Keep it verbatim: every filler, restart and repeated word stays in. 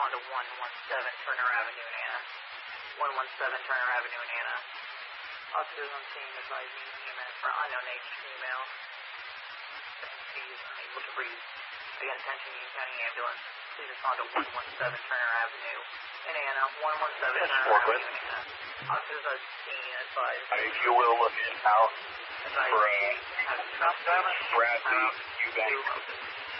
respond to one one seven Turner Avenue in Anna. one one seven Turner Avenue in Anna. Officers on scene advising E M S for unknown age female. She's unable to breathe. Again, attention Union County Ambulance. Please respond to one one seven Turner Avenue in Anna. one one seven Turner Avenue in Anna. Officers on scene advised. If you will look in out for uh, Bradley Eubank.